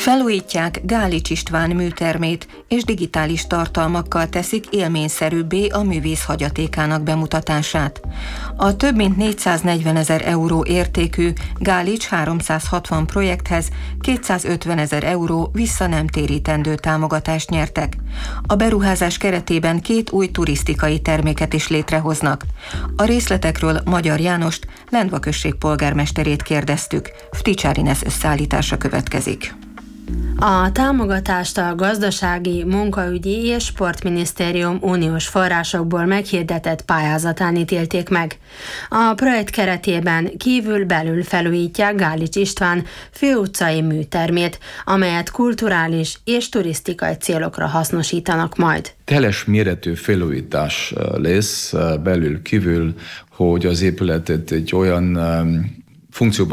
Felújítják Gálics István műtermét, és digitális tartalmakkal teszik élményszerűbbé a művész hagyatékának bemutatását. A több mint 440 000 euró értékű Gálics 360 projekthez 250 000 euró vissza nem térítendő támogatást nyertek. A beruházás keretében 2 új turisztikai terméket is létrehoznak. A részletekről Magyar Jánost, Lendva község polgármesterét kérdeztük. Fticsár Ines összeállítása következik. A támogatást a Gazdasági, Munkaügyi és Sportminisztérium uniós forrásokból meghirdetett pályázatán ítélték meg. A projekt keretében kívül-belül felújítják Gálics István főutcai műtermét, amelyet kulturális és turisztikai célokra hasznosítanak majd. Teljes méretű felújítás lesz belül-kívül, hogy az épületet egy olyan funkcióban